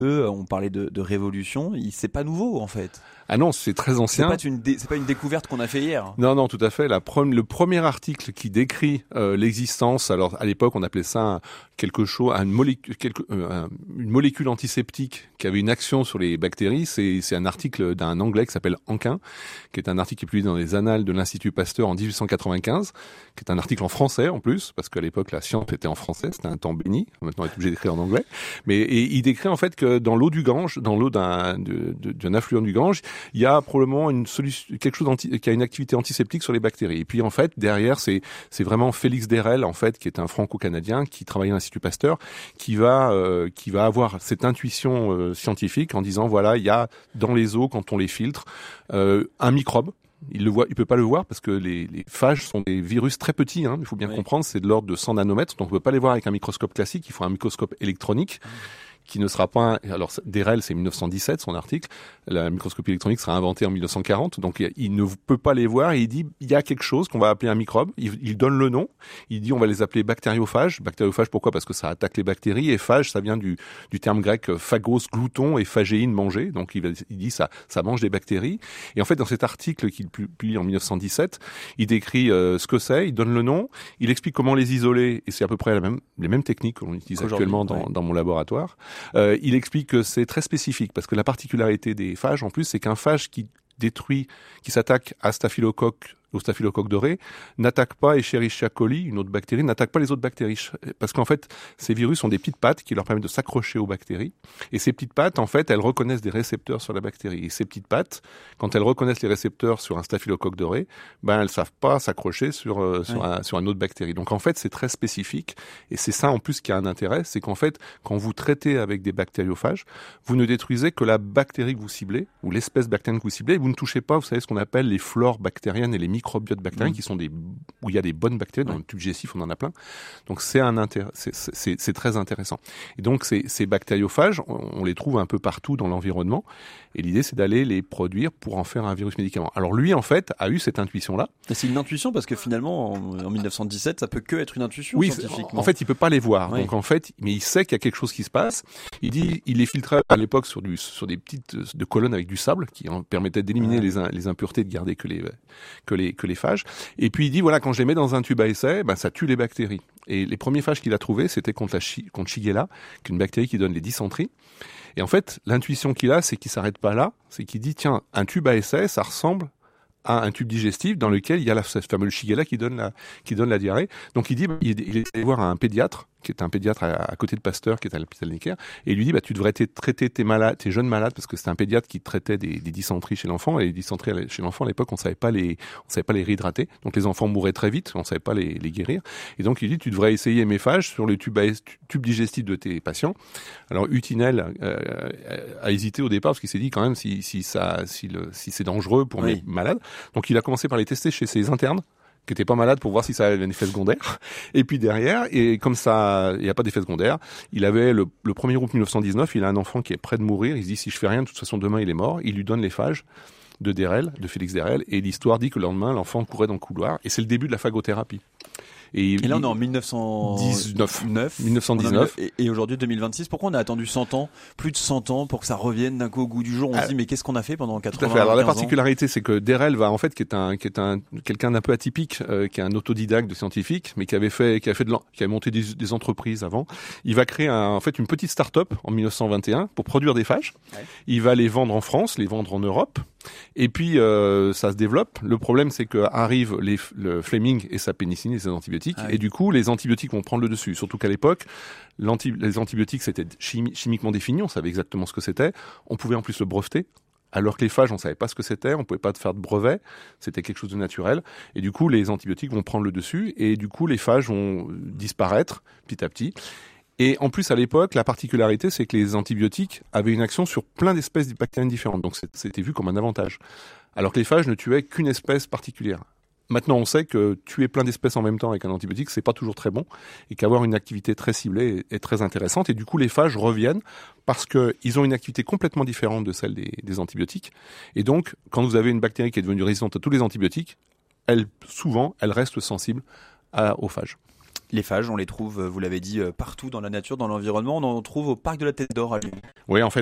on parlait de révolution, c'est pas nouveau en fait. Ah non, c'est très ancien. C'est pas une découverte qu'on a fait hier. Non, tout à fait. Le premier article qui décrit l'existence, alors à l'époque on appelait ça une molécule antiseptique qui avait une action sur les bactéries, c'est un article d'un Anglais qui s'appelle Anquin, qui est un article qui est publié dans les Annales de l'Institut Pasteur en 1895, qui est un article en français en plus, parce qu'à l'époque la science était en français, c'était un temps béni, maintenant on est obligé d'écrire en anglais, et il décrit en fait que dans l'eau du Gange, dans l'eau d'un affluent du Gange, il y a probablement quelque chose qui a une activité antiseptique sur les bactéries. Et puis en fait, derrière, c'est vraiment Félix Derel, en fait, qui est un franco-canadien qui travaille à l'Institut Pasteur, qui va avoir cette intuition scientifique en disant voilà, il y a dans les eaux, quand on les filtre, un microbe. Il peut pas le voir parce que les phages sont des virus très petits, il faut bien comprendre, c'est de l'ordre de 100 nanomètres, donc on peut pas les voir avec un microscope classique, il faut un microscope électronique. Qui ne sera pas... Alors, Derel, c'est 1917, son article. La microscopie électronique sera inventée en 1940. Donc, il ne peut pas les voir. Et il dit, il y a quelque chose qu'on va appeler un microbe. Il donne le nom. Il dit, on va les appeler bactériophages. Bactériophages, pourquoi? Parce que ça attaque les bactéries. Et phage, ça vient du terme grec phagos, glouton, et phagéine, manger. Donc, il dit, ça mange des bactéries. Et en fait, dans cet article qu'il publie en 1917, il décrit ce que c'est, il donne le nom, il explique comment les isoler. Et c'est à peu près les mêmes techniques qu'on utilise actuellement dans mon laboratoire. Il explique que c'est très spécifique parce que la particularité des phages, en plus, c'est qu'un phage qui s'attaque au staphylocoque doré, n'attaque pas Escherichia coli, une autre bactérie, n'attaque pas les autres bactéries. Parce qu'en fait, ces virus ont des petites pattes qui leur permettent de s'accrocher aux bactéries. Et ces petites pattes, en fait, elles reconnaissent des récepteurs sur la bactérie. Et ces petites pattes, quand elles reconnaissent les récepteurs sur un staphylocoque doré, elles savent pas s'accrocher sur une autre bactérie. Donc en fait, c'est très spécifique. Et c'est ça, en plus, qui a un intérêt, c'est qu'en fait, quand vous traitez avec des bactériophages, vous ne détruisez que la bactérie que vous ciblez, ou l'espèce bactérienne que vous ciblez, et vous ne touchez pas, vous savez, ce qu'on appelle les flores bactériennes et les microbiotes bactériens qui sont où il y a des bonnes bactéries. Dans le tube digestif, on en a plein. Donc c'est très intéressant. Et donc ces bactériophages, on les trouve un peu partout dans l'environnement. Et l'idée, c'est d'aller les produire pour en faire un virus médicament. Alors lui, en fait, a eu cette intuition-là. Et c'est une intuition parce que finalement, en 1917, ça peut que être une intuition scientifiquement. En fait, il peut pas les voir. Donc en fait, mais il sait qu'il y a quelque chose qui se passe. Il les filtrait à l'époque sur des petites de colonnes avec du sable qui en permettaient d'éliminer les impuretés, de garder que les phages. Et puis il dit voilà, quand je les mets dans un tube à essai, ça tue les bactéries. Et les premiers phages qu'il a trouvés, c'était contre Shigella, qui est une bactérie qui donne les dysenteries. Et en fait, l'intuition qu'il a, c'est qu'il s'arrête pas là, c'est qu'il dit tiens, un tube à essai, ça ressemble à un tube digestif dans lequel il y a cette fameuse Shigella qui donne la diarrhée. Donc il dit il est allé voir un pédiatre qui est un pédiatre à côté de Pasteur, qui est à l'hôpital Necker, et il lui dit tu devrais traiter tes jeunes malades, parce que c'était un pédiatre qui traitait des dysenteries chez l'enfant, et les dysenteries chez l'enfant à l'époque on savait pas les réhydrater, donc les enfants mouraient très vite, on savait pas les guérir, et donc il dit tu devrais essayer mes phages sur le tube digestif de tes patients. Alors Hutinel a hésité au départ parce qu'il s'est dit quand même si c'est dangereux pour mes malades, donc il a commencé par les tester chez ses internes qui n'étaient pas malades pour voir si ça avait un effet secondaire. Et puis derrière, et comme ça, il n'y a pas d'effet secondaire, il avait le 1er août 1919, il a un enfant qui est près de mourir, il se dit si je fais rien, de toute façon demain il est mort, il lui donne les phages de Félix Derel, et l'histoire dit que le lendemain, l'enfant courait dans le couloir, et c'est le début de la phagothérapie. Et là, on est en 1919. Et aujourd'hui, 2026. Pourquoi on a attendu 100 ans, plus de 100 ans, pour que ça revienne d'un coup au goût du jour? On se dit, mais qu'est-ce qu'on a fait pendant 80 ans? Tout à fait. Alors, la particularité, c'est que Derel va, en fait, qui est quelqu'un d'un peu atypique, qui est un autodidacte de scientifique, mais qui avait monté des entreprises avant. Il va créer une petite start-up en 1921 pour produire des phages. Ouais. Il va les vendre en France, les vendre en Europe. Et puis, ça se développe. Le problème, c'est qu'arrive le Fleming et sa pénicilline et ses antibiotiques. Et du coup, les antibiotiques vont prendre le dessus. Surtout qu'à l'époque, les antibiotiques, c'était chimiquement défini. On savait exactement ce que c'était. On pouvait en plus le breveter. Alors que les phages, on savait pas ce que c'était. On pouvait pas faire de brevet. C'était quelque chose de naturel. Et du coup, les antibiotiques vont prendre le dessus. Et du coup, les phages vont disparaître petit à petit. Et en plus, à l'époque, la particularité, c'est que les antibiotiques avaient une action sur plein d'espèces bactériennes différentes. Donc, c'était vu comme un avantage. Alors que les phages ne tuaient qu'une espèce particulière. Maintenant, on sait que tuer plein d'espèces en même temps avec un antibiotique, c'est pas toujours très bon, et qu'avoir une activité très ciblée est très intéressante. Et du coup, les phages reviennent parce qu'ils ont une activité complètement différente de celle des antibiotiques. Et donc, quand vous avez une bactérie qui est devenue résistante à tous les antibiotiques, elle reste sensible aux phages. Les phages, on les trouve, vous l'avez dit, partout dans la nature, dans l'environnement. On en trouve au parc de la Tête d'Or à Lyon. Oui, en fait,